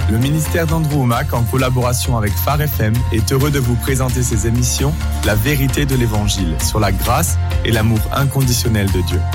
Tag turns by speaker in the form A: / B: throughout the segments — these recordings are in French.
A: Le ministère d'Andrew Wommack, en collaboration avec Phare FM, est heureux de vous présenter ses émissions « La vérité de l'Évangile » sur la grâce et l'amour inconditionnel de Dieu.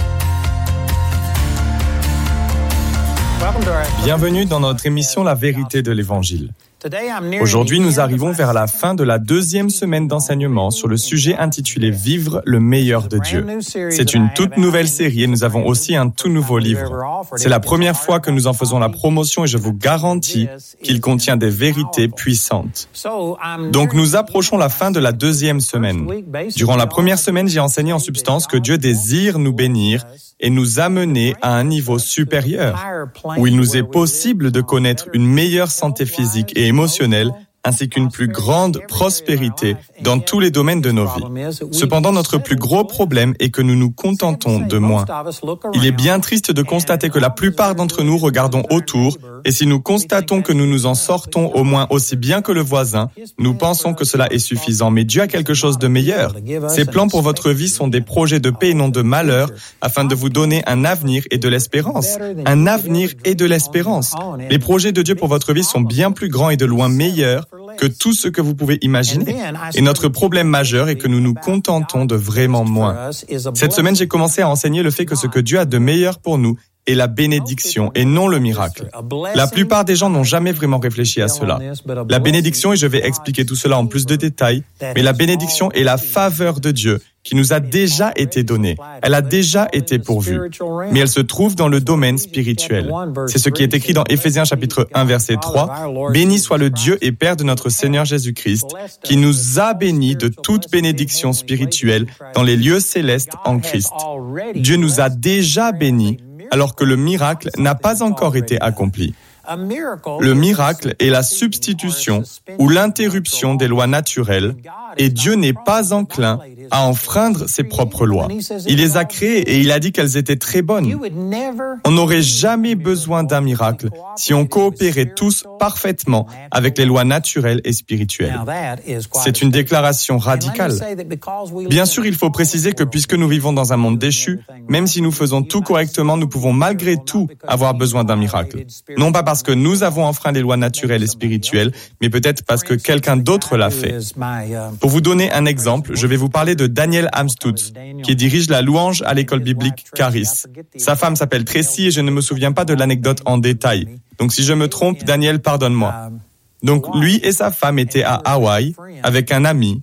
A: Bienvenue dans notre émission « La vérité de l'Évangile ». Aujourd'hui, nous arrivons vers la fin de la 2e semaine d'enseignement sur le sujet intitulé « Vivre le meilleur de Dieu ». C'est une toute nouvelle série et nous avons aussi un tout nouveau livre. C'est la première fois que nous en faisons la promotion et je vous garantis qu'il contient des vérités puissantes. Donc, nous approchons la fin de la 2e semaine. Durant la première semaine, j'ai enseigné en substance que Dieu désire nous bénir et nous amener à un niveau supérieur, où il nous est possible de connaître une meilleure santé physique et émotionnelle, ainsi qu'une plus grande prospérité dans tous les domaines de nos vies. Cependant, notre plus gros problème est que nous nous contentons de moins. Il est bien triste de constater que la plupart d'entre nous regardons autour, et si nous constatons que nous nous en sortons au moins aussi bien que le voisin, nous pensons que cela est suffisant. Mais Dieu a quelque chose de meilleur. Ses plans pour votre vie sont des projets de paix et non de malheur, afin de vous donner un avenir et de l'espérance. Un avenir et de l'espérance. Les projets de Dieu pour votre vie sont bien plus grands et de loin meilleurs que tout ce que vous pouvez imaginer. Et notre problème majeur est que nous nous contentons de vraiment moins. Cette semaine, j'ai commencé à enseigner le fait que ce que Dieu a de meilleur pour nous est la bénédiction et non le miracle. La plupart des gens n'ont jamais vraiment réfléchi à cela. La bénédiction, et je vais expliquer tout cela en plus de détails, mais la bénédiction est la faveur de Dieu qui nous a déjà été donnée. Elle a déjà été pourvue, mais elle se trouve dans le domaine spirituel. C'est ce qui est écrit dans Éphésiens chapitre 1, verset 3. « Béni soit le Dieu et Père de notre Seigneur Jésus-Christ, qui nous a bénis de toute bénédiction spirituelle dans les lieux célestes en Christ. » Dieu nous a déjà bénis, alors que le miracle n'a pas encore été accompli. Le miracle est la substitution ou l'interruption des lois naturelles, et Dieu n'est pas enclin à enfreindre ses propres lois. Il les a créées et il a dit qu'elles étaient très bonnes. On n'aurait jamais besoin d'un miracle si on coopérait tous parfaitement avec les lois naturelles et spirituelles. C'est une déclaration radicale. Bien sûr, il faut préciser que puisque nous vivons dans un monde déchu, même si nous faisons tout correctement, nous pouvons malgré tout avoir besoin d'un miracle. Non pas parce que nous avons enfreint les lois naturelles et spirituelles, mais peut-être parce que quelqu'un d'autre l'a fait. Pour vous donner un exemple, je vais vous parler de Daniel Amstutz, qui dirige la louange à l'école biblique Charis. Sa femme s'appelle Tracy et je ne me souviens pas de l'anecdote en détail. Donc si je me trompe, Daniel, pardonne-moi. Donc, lui et sa femme étaient à Hawaï avec un ami.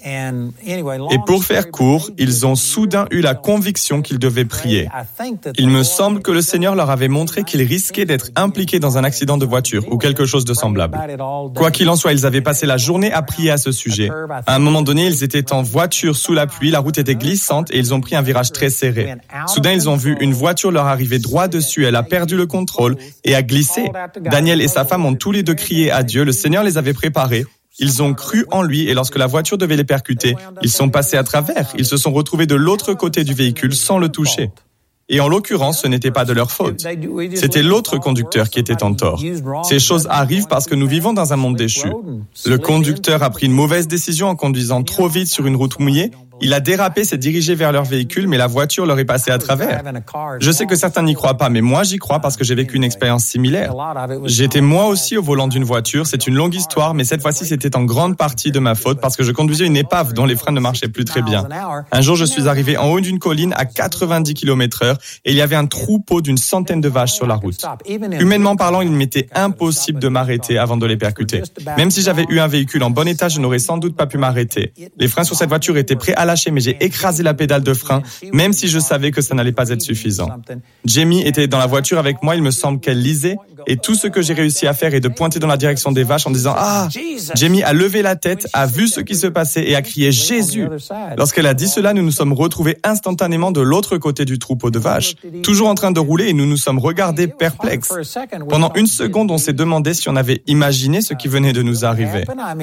A: Et pour faire court, ils ont soudain eu la conviction qu'ils devaient prier. Il me semble que le Seigneur leur avait montré qu'ils risquaient d'être impliqués dans un accident de voiture ou quelque chose de semblable. Quoi qu'il en soit, ils avaient passé la journée à prier à ce sujet. À un moment donné, ils étaient en voiture sous la pluie, la route était glissante et ils ont pris un virage très serré. Soudain, ils ont vu une voiture leur arriver droit dessus. Elle a perdu le contrôle et a glissé. Daniel et sa femme ont tous les deux crié à Dieu. Le Seigneur les avait préparés. Ils ont cru en lui et lorsque la voiture devait les percuter, ils sont passés à travers. Ils se sont retrouvés de l'autre côté du véhicule sans le toucher. Et en l'occurrence, ce n'était pas de leur faute. C'était l'autre conducteur qui était en tort. Ces choses arrivent parce que nous vivons dans un monde déchu. Le conducteur a pris une mauvaise décision en conduisant trop vite sur une route mouillée. Il a dérapé, s'est dirigé vers leur véhicule, mais la voiture leur est passée à travers. Je sais que certains n'y croient pas, mais moi j'y crois parce que j'ai vécu une expérience similaire. J'étais moi aussi au volant d'une voiture, c'est une longue histoire, mais cette fois-ci c'était en grande partie de ma faute parce que je conduisais une épave dont les freins ne marchaient plus très bien. Un jour je suis arrivé en haut d'une colline à 90 km/h et il y avait un troupeau d'une centaine de vaches sur la route. Humainement parlant, il m'était impossible de m'arrêter avant de les percuter. Même si j'avais eu un véhicule en bon état, je n'aurais sans doute pas pu m'arrêter. Les freins sur cette voiture étaient prêts à lâcher, mais j'ai écrasé la pédale de frein, même si je savais que ça n'allait pas être suffisant. Jamie était dans la voiture avec moi, il me semble qu'elle lisait, et tout ce que j'ai réussi à faire est de pointer dans la direction des vaches en disant « Ah !» Jamie a levé la tête, a vu ce qui se passait et a crié « Jésus !» Lorsqu'elle a dit cela, nous nous sommes retrouvés instantanément de l'autre côté du troupeau de vaches, toujours en train de rouler et nous nous sommes regardés perplexes. Pendant une seconde, on s'est demandé si on avait imaginé ce qui venait de nous arriver.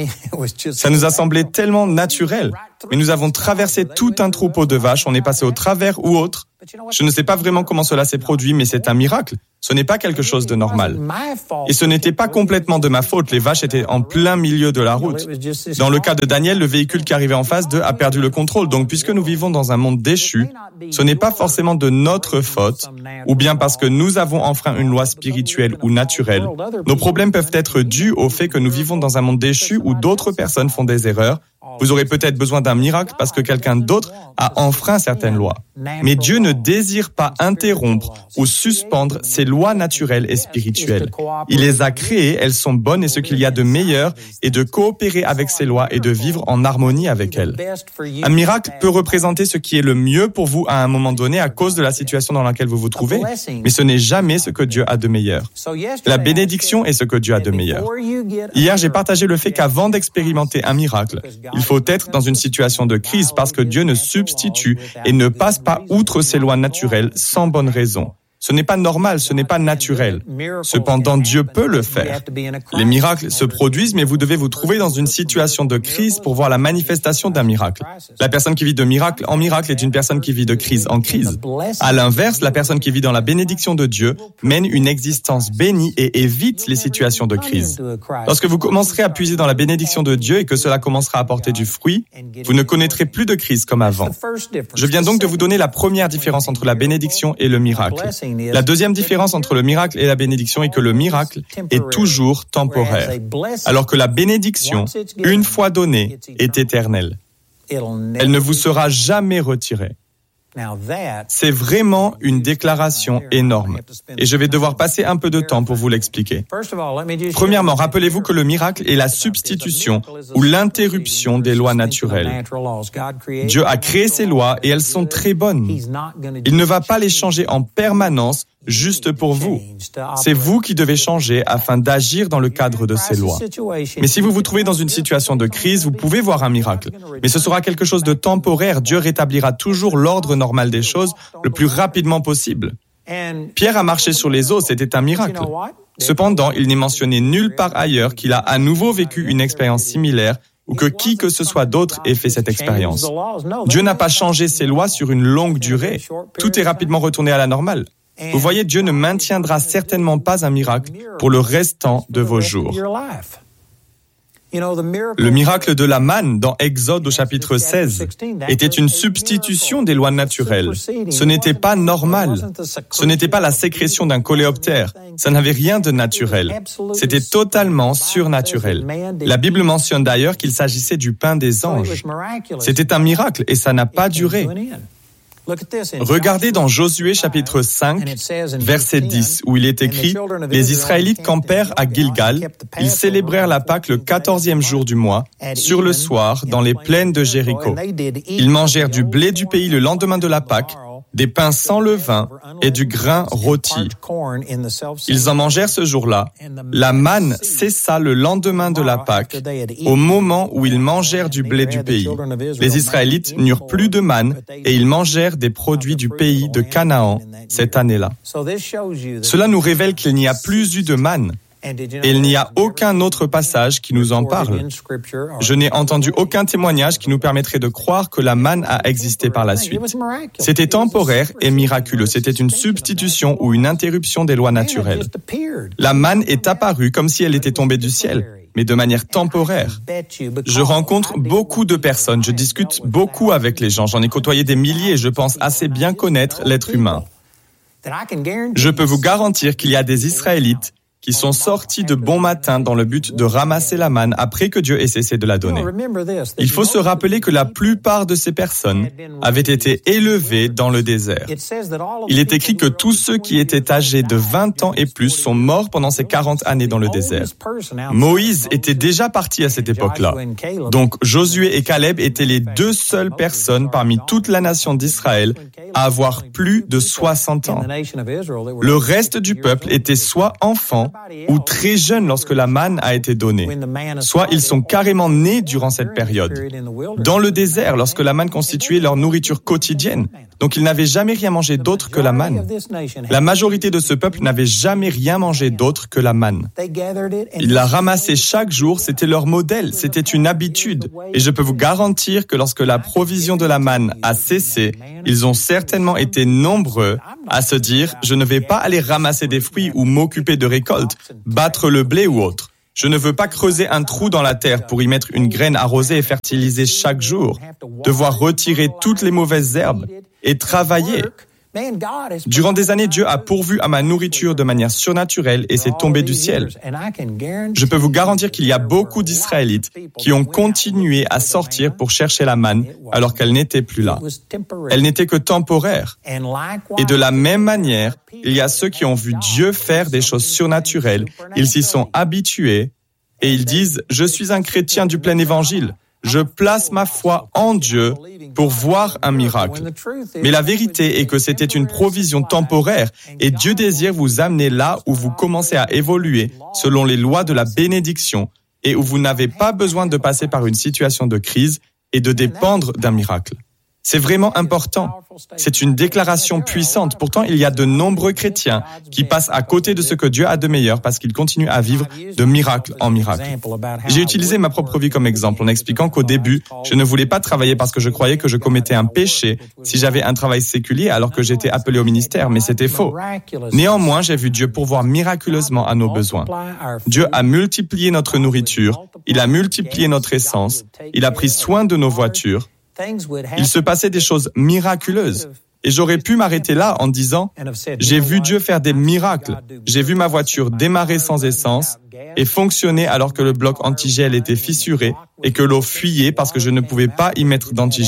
A: Ça nous a semblé tellement naturel. Mais nous avons traversé tout un troupeau de vaches, on est passé au travers ou autre, Je ne sais pas vraiment comment cela s'est produit, mais c'est un miracle. Ce n'est pas quelque chose de normal. Et ce n'était pas complètement de ma faute, les vaches étaient en plein milieu de la route. Dans le cas de Daniel, le véhicule qui arrivait en face d'eux a perdu le contrôle. Donc, puisque nous vivons dans un monde déchu, ce n'est pas forcément de notre faute, ou bien parce que nous avons enfreint une loi spirituelle ou naturelle. Nos problèmes peuvent être dus au fait que nous vivons dans un monde déchu où d'autres personnes font des erreurs. Vous aurez peut-être besoin d'un miracle parce que quelqu'un d'autre a enfreint certaines lois. Mais Dieu ne désire pas interrompre ou suspendre ces lois naturelles et spirituelles. Il les a créées, elles sont bonnes et ce qu'il y a de meilleur est de coopérer avec ces lois et de vivre en harmonie avec elles. Un miracle peut représenter ce qui est le mieux pour vous à un moment donné à cause de la situation dans laquelle vous vous trouvez, mais ce n'est jamais ce que Dieu a de meilleur. La bénédiction est ce que Dieu a de meilleur. Hier, j'ai partagé le fait qu'avant d'expérimenter un miracle, il faut être dans une situation de crise parce que Dieu ne substitue et ne passe pas outre ses lois naturelles sans bonne raison. Ce n'est pas normal, ce n'est pas naturel. Cependant, Dieu peut le faire. Les miracles se produisent, mais vous devez vous trouver dans une situation de crise pour voir la manifestation d'un miracle. La personne qui vit de miracle en miracle est une personne qui vit de crise en crise. À l'inverse, la personne qui vit dans la bénédiction de Dieu mène une existence bénie et évite les situations de crise. Lorsque vous commencerez à puiser dans la bénédiction de Dieu et que cela commencera à porter du fruit, vous ne connaîtrez plus de crise comme avant. Je viens donc de vous donner la première différence entre la bénédiction et le miracle. La deuxième différence entre le miracle et la bénédiction est que le miracle est toujours temporaire, alors que la bénédiction, une fois donnée, est éternelle. Elle ne vous sera jamais retirée. C'est vraiment une déclaration énorme. Et je vais devoir passer un peu de temps pour vous l'expliquer. Premièrement, rappelez-vous que le miracle est la substitution ou l'interruption des lois naturelles. Dieu a créé ces lois et elles sont très bonnes. Il ne va pas les changer en permanence juste pour vous. C'est vous qui devez changer afin d'agir dans le cadre de ces lois. Mais si vous vous trouvez dans une situation de crise, vous pouvez voir un miracle. Mais ce sera quelque chose de temporaire. Dieu rétablira toujours l'ordre normal des choses le plus rapidement possible. Pierre a marché sur les eaux, c'était un miracle. Cependant, il n'est mentionné nulle part ailleurs qu'il a à nouveau vécu une expérience similaire ou que qui que ce soit d'autre ait fait cette expérience. Dieu n'a pas changé ses lois sur une longue durée. Tout est rapidement retourné à la normale. Vous voyez, Dieu ne maintiendra certainement pas un miracle pour le restant de vos jours. Le miracle de la manne dans Exode au chapitre 16 était une substitution des lois naturelles. Ce n'était pas normal. Ce n'était pas la sécrétion d'un coléoptère. Ça n'avait rien de naturel. C'était totalement surnaturel. La Bible mentionne d'ailleurs qu'il s'agissait du pain des anges. C'était un miracle et ça n'a pas duré. Regardez dans Josué chapitre 5, verset 10, où il est écrit « Les Israélites campèrent à Gilgal, ils célébrèrent la Pâque le 14e jour du mois, sur le soir, dans les plaines de Jéricho. Ils mangèrent du blé du pays le lendemain de la Pâque, des pains sans levain et du grain rôti. Ils en mangèrent ce jour-là. La manne cessa le lendemain de la Pâque, au moment où ils mangèrent du blé du pays. Les Israélites n'eurent plus de manne et ils mangèrent des produits du pays de Canaan cette année-là. Cela nous révèle qu'il n'y a plus eu de manne. Et il n'y a aucun autre passage qui nous en parle. Je n'ai entendu aucun témoignage qui nous permettrait de croire que la manne a existé par la suite. C'était temporaire et miraculeux. C'était une substitution ou une interruption des lois naturelles. La manne est apparue comme si elle était tombée du ciel, mais de manière temporaire. Je rencontre beaucoup de personnes, je discute beaucoup avec les gens. J'en ai côtoyé des milliers et je pense assez bien connaître l'être humain. Je peux vous garantir qu'il y a des Israélites qui sont sortis de bon matin dans le but de ramasser la manne après que Dieu ait cessé de la donner. Il faut se rappeler que la plupart de ces personnes avaient été élevées dans le désert. Il est écrit que tous ceux qui étaient âgés de 20 ans et plus sont morts pendant ces 40 années dans le désert. Moïse était déjà parti à cette époque-là. Donc Josué et Caleb étaient les deux seules personnes parmi toute la nation d'Israël à avoir plus de 60 ans. Le reste du peuple était soit enfant, enfants ou très jeunes lorsque la manne a été donnée. Soit ils sont carrément nés durant cette période. Dans le désert, lorsque la manne constituait leur nourriture quotidienne. Donc ils n'avaient jamais rien mangé d'autre que la manne. La majorité de ce peuple n'avait jamais rien mangé d'autre que la manne. Ils la ramassaient chaque jour, c'était leur modèle, c'était une habitude. Et je peux vous garantir que lorsque la provision de la manne a cessé, ils ont certainement été nombreux à se dire « Je ne vais pas aller ramasser des fruits ou m'occuper de récoltes, battre le blé ou autre. Je ne veux pas creuser un trou dans la terre pour y mettre une graine arrosée et fertilisée chaque jour, devoir retirer toutes les mauvaises herbes et travailler. » Durant des années, Dieu a pourvu à ma nourriture de manière surnaturelle et c'est tombé du ciel. Je peux vous garantir qu'il y a beaucoup d'Israélites qui ont continué à sortir pour chercher la manne alors qu'elle n'était plus là. Elle n'était que temporaire. Et de la même manière, il y a ceux qui ont vu Dieu faire des choses surnaturelles. Ils s'y sont habitués et ils disent « Je suis un chrétien du plein évangile. Je place ma foi en Dieu pour voir un miracle. » Mais la vérité est que c'était une provision temporaire et Dieu désire vous amener là où vous commencez à évoluer selon les lois de la bénédiction et où vous n'avez pas besoin de passer par une situation de crise et de dépendre d'un miracle. C'est vraiment important. C'est une déclaration puissante. Pourtant, il y a de nombreux chrétiens qui passent à côté de ce que Dieu a de meilleur parce qu'ils continuent à vivre de miracle en miracle. J'ai utilisé ma propre vie comme exemple en expliquant qu'au début, je ne voulais pas travailler parce que je croyais que je commettais un péché si j'avais un travail séculier alors que j'étais appelé au ministère, mais c'était faux. Néanmoins, j'ai vu Dieu pourvoir miraculeusement à nos besoins. Dieu a multiplié notre nourriture, il a multiplié notre essence, il a pris soin de nos voitures. Il se passait des choses miraculeuses. Et j'aurais pu m'arrêter là en disant « J'ai vu Dieu faire des miracles. J'ai vu ma voiture démarrer sans essence et fonctionner alors que le bloc antigel était fissuré et que l'eau fuyait parce que je ne pouvais pas y mettre d'antigel. »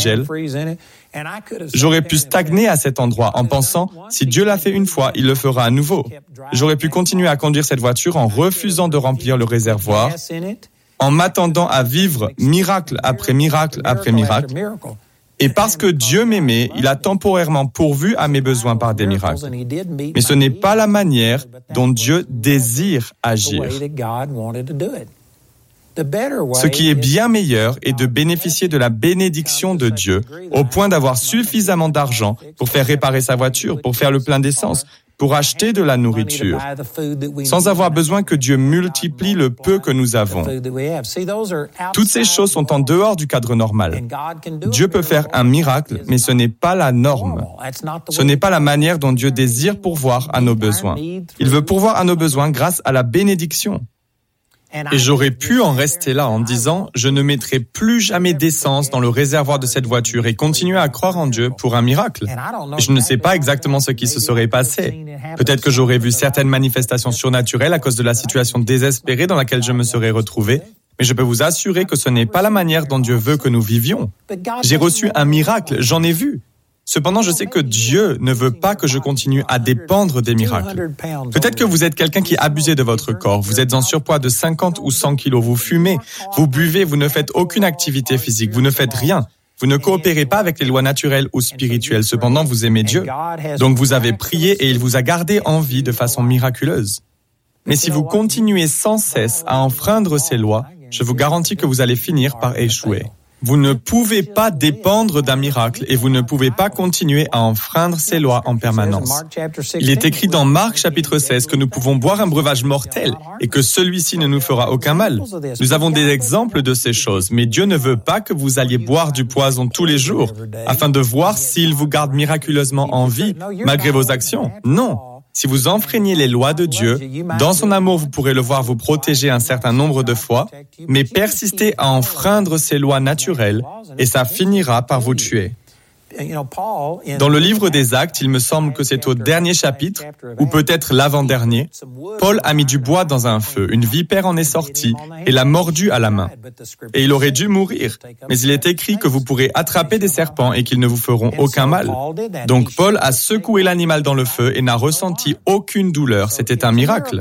A: J'aurais pu stagner à cet endroit en pensant « Si Dieu l'a fait une fois, il le fera à nouveau. » J'aurais pu continuer à conduire cette voiture en refusant de remplir le réservoir, en m'attendant à vivre miracle après miracle après miracle. Et parce que Dieu m'aimait, il a temporairement pourvu à mes besoins par des miracles. Mais ce n'est pas la manière dont Dieu désire agir. Ce qui est bien meilleur est de bénéficier de la bénédiction de Dieu au point d'avoir suffisamment d'argent pour faire réparer sa voiture, pour faire le plein d'essence, pour acheter de la nourriture, sans avoir besoin que Dieu multiplie le peu que nous avons. Toutes ces choses sont en dehors du cadre normal. Dieu peut faire un miracle, mais ce n'est pas la norme. Ce n'est pas la manière dont Dieu désire pourvoir à nos besoins. Il veut pourvoir à nos besoins grâce à la bénédiction. Et j'aurais pu en rester là en disant « Je ne mettrai plus jamais d'essence dans le réservoir de cette voiture et continuer à croire en Dieu pour un miracle. » Et je ne sais pas exactement ce qui se serait passé. Peut-être que j'aurais vu certaines manifestations surnaturelles à cause de la situation désespérée dans laquelle je me serais retrouvé. Mais je peux vous assurer que ce n'est pas la manière dont Dieu veut que nous vivions. J'ai reçu un miracle, j'en ai vu. Cependant, je sais que Dieu ne veut pas que je continue à dépendre des miracles. Peut-être que vous êtes quelqu'un qui abuse de votre corps. Vous êtes en surpoids de 50 ou 100 kilos. Vous fumez, vous buvez, vous ne faites aucune activité physique. Vous ne faites rien. Vous ne coopérez pas avec les lois naturelles ou spirituelles. Cependant, vous aimez Dieu. Donc, vous avez prié et il vous a gardé en vie de façon miraculeuse. Mais si vous continuez sans cesse à enfreindre ces lois, je vous garantis que vous allez finir par échouer. Vous ne pouvez pas dépendre d'un miracle et vous ne pouvez pas continuer à enfreindre ces lois en permanence. Il est écrit dans Marc chapitre 16 que nous pouvons boire un breuvage mortel et que celui-ci ne nous fera aucun mal. Nous avons des exemples de ces choses, mais Dieu ne veut pas que vous alliez boire du poison tous les jours afin de voir s'il vous garde miraculeusement en vie malgré vos actions. Non. Si vous enfreignez les lois de Dieu, dans son amour, vous pourrez le voir vous protéger un certain nombre de fois, mais persistez à enfreindre ces lois naturelles et ça finira par vous tuer. Dans le livre des Actes, il me semble que c'est au dernier chapitre, ou peut-être l'avant-dernier, Paul a mis du bois dans un feu, une vipère en est sortie et l'a mordu à la main. Et il aurait dû mourir, mais il est écrit que vous pourrez attraper des serpents et qu'ils ne vous feront aucun mal. Donc Paul a secoué l'animal dans le feu et n'a ressenti aucune douleur, c'était un miracle.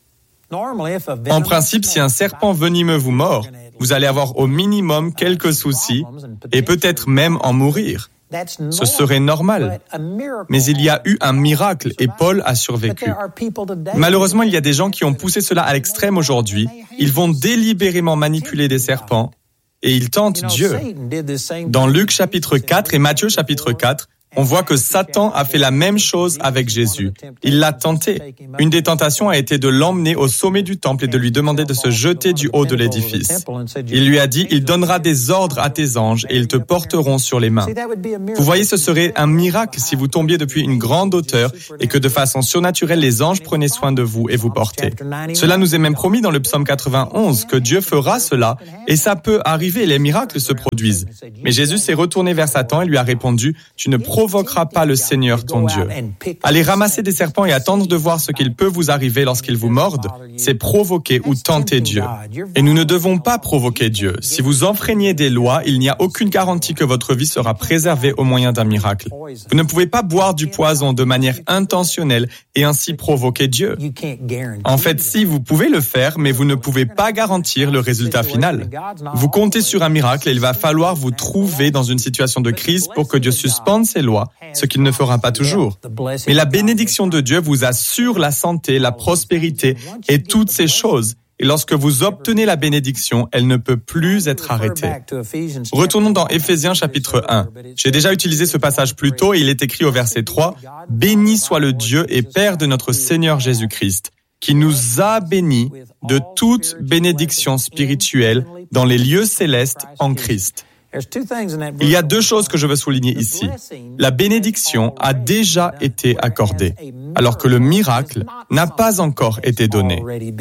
A: En principe, si un serpent venimeux vous mord, vous allez avoir au minimum quelques soucis et peut-être même en mourir. Ce serait normal. Mais il y a eu un miracle et Paul a survécu. Malheureusement, il y a des gens qui ont poussé cela à l'extrême aujourd'hui. Ils vont délibérément manipuler des serpents et ils tentent Dieu. Dans Luc chapitre 4 et Matthieu chapitre 4, on voit que Satan a fait la même chose avec Jésus. Il l'a tenté. Une des tentations a été de l'emmener au sommet du temple et de lui demander de se jeter du haut de l'édifice. Il lui a dit, « Il donnera des ordres à tes anges et ils te porteront sur les mains. » Vous voyez, ce serait un miracle si vous tombiez depuis une grande hauteur et que de façon surnaturelle, les anges prenaient soin de vous et vous portaient. Cela nous est même promis dans le psaume 91 que Dieu fera cela et ça peut arriver, les miracles se produisent. Mais Jésus s'est retourné vers Satan et lui a répondu, « Tu ne provoquera pas le Seigneur ton Dieu. » Aller ramasser des serpents et attendre de voir ce qu'il peut vous arriver lorsqu'ils vous mordent, c'est provoquer ou tenter Dieu. Et nous ne devons pas provoquer Dieu. Si vous enfreignez des lois, il n'y a aucune garantie que votre vie sera préservée au moyen d'un miracle. Vous ne pouvez pas boire du poison de manière intentionnelle et ainsi provoquer Dieu. En fait, si, vous pouvez le faire, mais vous ne pouvez pas garantir le résultat final. Vous comptez sur un miracle et il va falloir vous trouver dans une situation de crise pour que Dieu suspende ses lois, ce qu'il ne fera pas toujours. Mais la bénédiction de Dieu vous assure la santé, la prospérité et toutes ces choses. Et lorsque vous obtenez la bénédiction, elle ne peut plus être arrêtée. Retournons dans Éphésiens chapitre 1. J'ai déjà utilisé ce passage plus tôt et il est écrit au verset 3, « Béni soit le Dieu et Père de notre Seigneur Jésus-Christ, qui nous a bénis de toute bénédiction spirituelle dans les lieux célestes en Christ. » Il y a deux choses que je veux souligner ici. La bénédiction a déjà été accordée, alors que le miracle n'a pas encore été donné.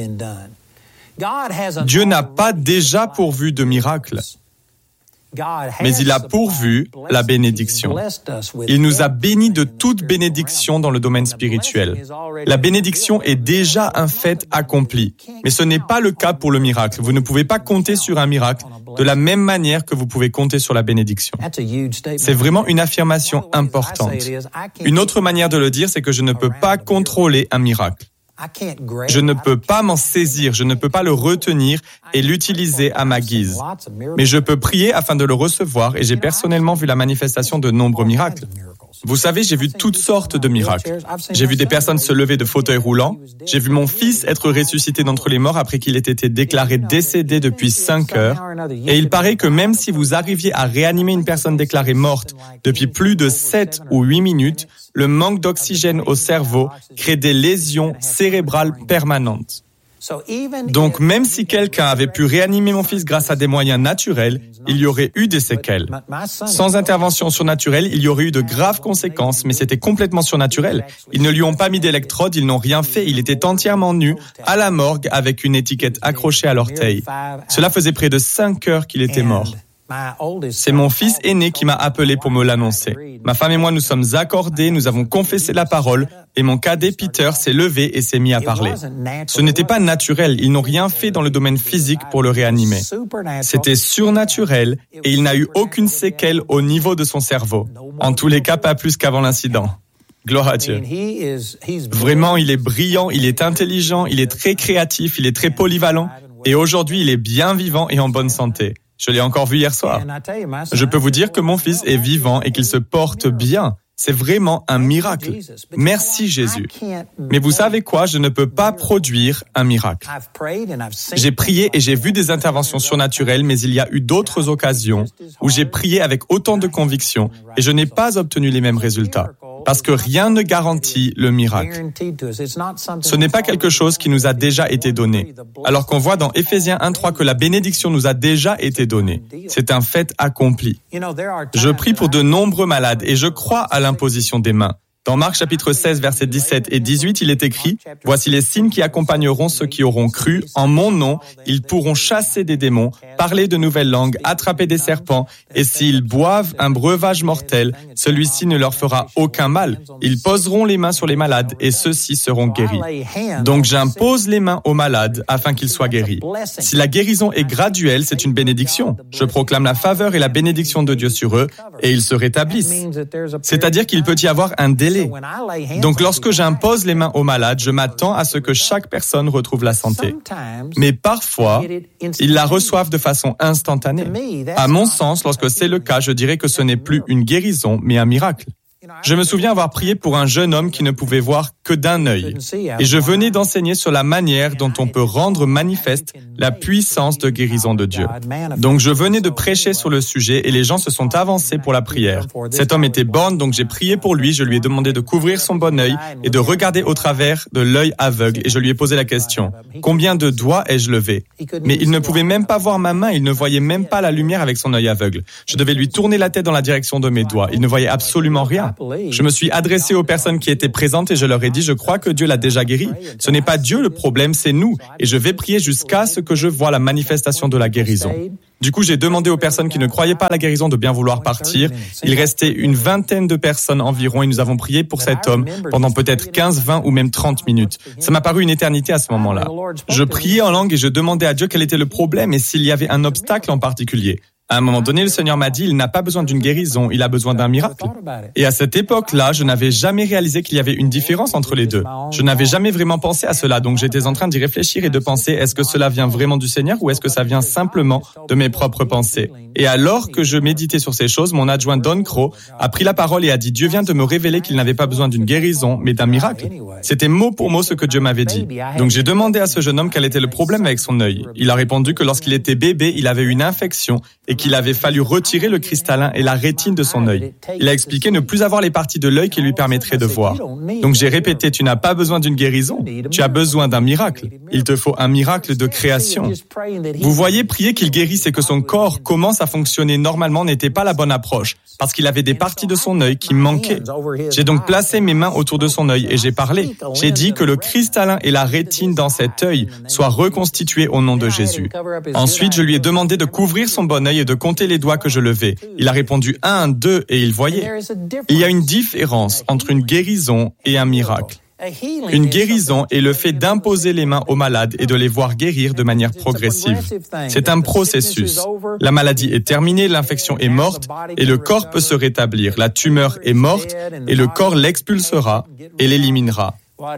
A: Dieu n'a pas déjà pourvu de miracle, mais il a pourvu la bénédiction. Il nous a bénis de toute bénédiction dans le domaine spirituel. La bénédiction est déjà un fait accompli, mais ce n'est pas le cas pour le miracle. Vous ne pouvez pas compter sur un miracle de la même manière que vous pouvez compter sur la bénédiction. C'est vraiment une affirmation importante. Une autre manière de le dire, c'est que je ne peux pas contrôler un miracle. Je ne peux pas m'en saisir, je ne peux pas le retenir et l'utiliser à ma guise. Mais je peux prier afin de le recevoir et j'ai personnellement vu la manifestation de nombreux miracles. Vous savez, j'ai vu toutes sortes de miracles. J'ai vu des personnes se lever de fauteuils roulants. J'ai vu mon fils être ressuscité d'entre les morts après qu'il ait été déclaré décédé depuis 5 heures. Et il paraît que même si vous arriviez à réanimer une personne déclarée morte depuis plus de 7 ou 8 minutes, le manque d'oxygène au cerveau crée des lésions cérébrales permanentes. Donc, même si quelqu'un avait pu réanimer mon fils grâce à des moyens naturels, il y aurait eu des séquelles. Sans intervention surnaturelle, il y aurait eu de graves conséquences, mais c'était complètement surnaturel. Ils ne lui ont pas mis d'électrode, ils n'ont rien fait. Il était entièrement nu, à la morgue, avec une étiquette accrochée à l'orteil. Cela faisait près de 5 heures qu'il était mort. C'est mon fils aîné qui m'a appelé pour me l'annoncer. Ma femme et moi nous sommes accordés, nous avons confessé la parole et mon cadet Peter s'est levé et s'est mis à parler. Ce n'était pas naturel, ils n'ont rien fait dans le domaine physique pour le réanimer. C'était surnaturel et il n'a eu aucune séquelle au niveau de son cerveau. En tous les cas, pas plus qu'avant l'incident. Gloire à Dieu. Vraiment, il est brillant, il est intelligent, il est très créatif, il est très polyvalent et aujourd'hui il est bien vivant et en bonne santé. Je l'ai encore vu hier soir. Je peux vous dire que mon fils est vivant et qu'il se porte bien. C'est vraiment un miracle. Merci Jésus. Mais vous savez quoi? Je ne peux pas produire un miracle. J'ai prié et j'ai vu des interventions surnaturelles, mais il y a eu d'autres occasions où j'ai prié avec autant de conviction et je n'ai pas obtenu les mêmes résultats. Parce que rien ne garantit le miracle. Ce n'est pas quelque chose qui nous a déjà été donné. Alors qu'on voit dans Éphésiens 1:3 que la bénédiction nous a déjà été donnée. C'est un fait accompli. Je prie pour de nombreux malades et je crois à l'imposition des mains. Dans Marc chapitre 16, versets 17 et 18, il est écrit « Voici les signes qui accompagneront ceux qui auront cru. En mon nom, ils pourront chasser des démons, parler de nouvelles langues, attraper des serpents, et s'ils boivent un breuvage mortel, celui-ci ne leur fera aucun mal. Ils poseront les mains sur les malades et ceux-ci seront guéris. » Donc j'impose les mains aux malades afin qu'ils soient guéris. Si la guérison est graduelle, c'est une bénédiction. Je proclame la faveur et la bénédiction de Dieu sur eux et ils se rétablissent. C'est-à-dire qu'il peut y avoir un délai est. Donc lorsque j'impose les mains aux malades, je m'attends à ce que chaque personne retrouve la santé. Mais parfois, ils la reçoivent de façon instantanée. À mon sens, lorsque c'est le cas, je dirais que ce n'est plus une guérison, mais un miracle. Je me souviens avoir prié pour un jeune homme qui ne pouvait voir que d'un œil. Et je venais d'enseigner sur la manière dont on peut rendre manifeste la puissance de guérison de Dieu. Donc je venais de prêcher sur le sujet et les gens se sont avancés pour la prière. Cet homme était borgne, donc j'ai prié pour lui. Je lui ai demandé de couvrir son bon œil et de regarder au travers de l'œil aveugle. Et je lui ai posé la question, combien de doigts ai-je levé? Mais il ne pouvait même pas voir ma main, il ne voyait même pas la lumière avec son œil aveugle. Je devais lui tourner la tête dans la direction de mes doigts. Il ne voyait absolument rien. Je me suis adressé aux personnes qui étaient présentes et je leur ai dit, je crois que Dieu l'a déjà guéri. Ce n'est pas Dieu le problème, c'est nous. Et je vais prier jusqu'à ce que je voie la manifestation de la guérison. Du coup, j'ai demandé aux personnes qui ne croyaient pas à la guérison de bien vouloir partir. Il restait une vingtaine de personnes environ et nous avons prié pour cet homme pendant peut-être 15, 20 ou même 30 minutes. Ça m'a paru une éternité à ce moment-là. Je priais en langue et je demandais à Dieu quel était le problème et s'il y avait un obstacle en particulier. À un moment donné, le Seigneur m'a dit, il n'a pas besoin d'une guérison, il a besoin d'un miracle. Et à cette époque-là, je n'avais jamais réalisé qu'il y avait une différence entre les deux. Je n'avais jamais vraiment pensé à cela, donc j'étais en train d'y réfléchir et de penser, est-ce que cela vient vraiment du Seigneur ou est-ce que ça vient simplement de mes propres pensées? Et alors que je méditais sur ces choses, mon adjoint Don Crow a pris la parole et a dit, Dieu vient de me révéler qu'il n'avait pas besoin d'une guérison, mais d'un miracle. C'était mot pour mot ce que Dieu m'avait dit. Donc j'ai demandé à ce jeune homme quel était le problème avec son œil. Il a répondu que lorsqu'il était bébé, il avait une infection et qu'il avait fallu retirer le cristallin et la rétine de son œil. Il a expliqué ne plus avoir les parties de l'œil qui lui permettraient de voir. Donc j'ai répété, tu n'as pas besoin d'une guérison, tu as besoin d'un miracle. Il te faut un miracle de création. Vous voyez, prier qu'il guérisse et que son corps commence à fonctionner normalement n'était pas la bonne approche, parce qu'il avait des parties de son œil qui manquaient. J'ai donc placé mes mains autour de son œil et j'ai parlé. J'ai dit que le cristallin et la rétine dans cet œil soient reconstitués au nom de Jésus. Ensuite, je lui ai demandé de couvrir son bon œil et de compter les doigts que je levais. Il a répondu 1, 2 et il voyait. Il y a une différence entre une guérison et un miracle. Une guérison est le fait d'imposer les mains aux malades et de les voir guérir de manière progressive. C'est un processus. La maladie est terminée, l'infection est morte et le corps peut se rétablir. La tumeur est morte et le corps l'expulsera et l'éliminera.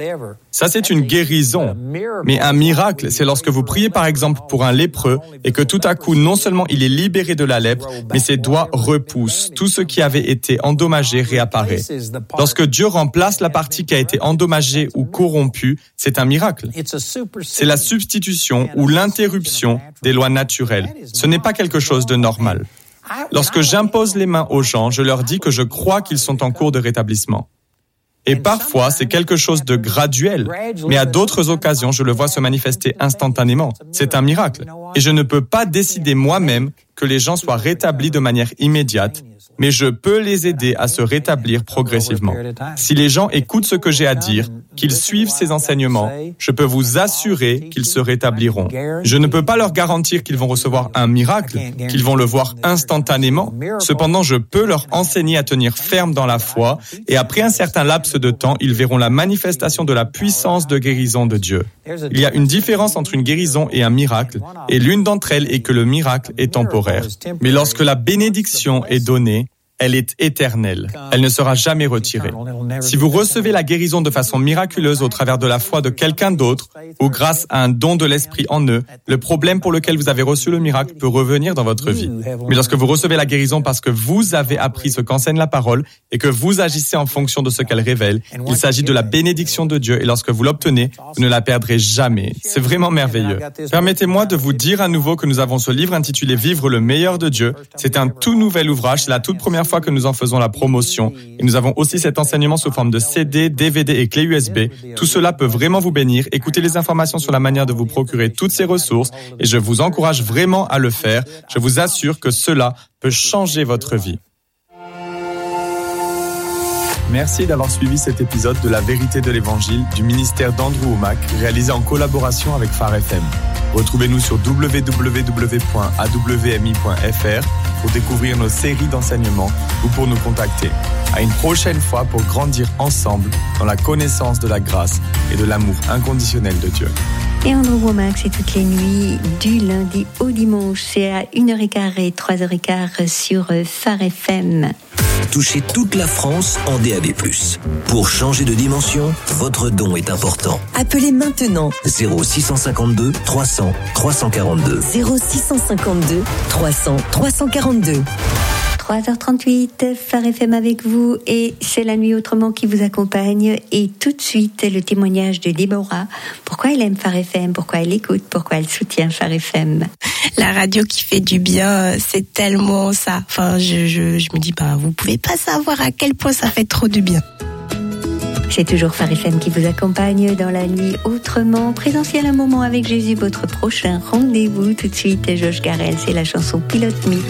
A: Ça, c'est une guérison. Mais un miracle, c'est lorsque vous priez par exemple pour un lépreux et que tout à coup, non seulement il est libéré de la lèpre, mais ses doigts repoussent. Tout ce qui avait été endommagé réapparaît. Lorsque Dieu remplace la partie qui a été endommagée ou corrompue, c'est un miracle. C'est la substitution ou l'interruption des lois naturelles. Ce n'est pas quelque chose de normal. Lorsque j'impose les mains aux gens, je leur dis que je crois qu'ils sont en cours de rétablissement. Et parfois, c'est quelque chose de graduel, mais à d'autres occasions, je le vois se manifester instantanément. C'est un miracle. Et je ne peux pas décider moi-même que les gens soient rétablis de manière immédiate, mais je peux les aider à se rétablir progressivement. Si les gens écoutent ce que j'ai à dire, qu'ils suivent ces enseignements, je peux vous assurer qu'ils se rétabliront. Je ne peux pas leur garantir qu'ils vont recevoir un miracle, qu'ils vont le voir instantanément. Cependant, je peux leur enseigner à tenir ferme dans la foi et après un certain laps de temps, ils verront la manifestation de la puissance de guérison de Dieu. Il y a une différence entre une guérison et un miracle et l'une d'entre elles est que le miracle est temporaire. Mais lorsque la bénédiction est donnée, elle est éternelle. Elle ne sera jamais retirée. Si vous recevez la guérison de façon miraculeuse au travers de la foi de quelqu'un d'autre ou grâce à un don de l'esprit en eux, le problème pour lequel vous avez reçu le miracle peut revenir dans votre vie. Mais lorsque vous recevez la guérison parce que vous avez appris ce qu'enseigne la parole et que vous agissez en fonction de ce qu'elle révèle, il s'agit de la bénédiction de Dieu et lorsque vous l'obtenez, vous ne la perdrez jamais. C'est vraiment merveilleux. Permettez-moi de vous dire à nouveau que nous avons ce livre intitulé « Vivre le meilleur de Dieu ». C'est un tout nouvel ouvrage, c'est la toute première fois que nous en faisons la promotion. Et nous avons aussi cet enseignement sous forme de CD, DVD et clé USB. Tout cela peut vraiment vous bénir. Écoutez les informations sur la manière de vous procurer toutes ces ressources et je vous encourage vraiment à le faire. Je vous assure que cela peut changer votre vie. Merci d'avoir suivi cet épisode de La Vérité de l'Évangile du ministère d'Andrew Wommack, réalisé en collaboration avec Phare FM. Retrouvez-nous sur www.awmi.fr pour découvrir nos séries d'enseignements ou pour nous contacter. À une prochaine fois pour grandir ensemble dans la connaissance de la grâce et de l'amour inconditionnel de Dieu.
B: Et Andrew Wommack, c'est toutes les nuits du lundi au dimanche. C'est à 1h15 et 3h15 sur Phare FM.
C: pour toucher toute la France en DAB+. Pour changer de dimension, votre don est important.
D: Appelez maintenant
C: 0652 300 342.
D: 0652 300 342.
B: 3h38, Phare FM avec vous et c'est la nuit autrement qui vous accompagne et tout de suite le témoignage de Déborah. Pourquoi elle aime Phare FM, pourquoi elle écoute, pourquoi elle soutient Phare FM.
E: La radio qui fait du bien, c'est tellement ça. Enfin, je me dis, vous pouvez pas savoir à quel point ça fait trop du bien.
B: C'est toujours Phare FM qui vous accompagne dans la nuit autrement. Présentiel un moment avec Jésus, votre prochain rendez-vous. Tout de suite, Josh Garrel, c'est la chanson Pilote Me.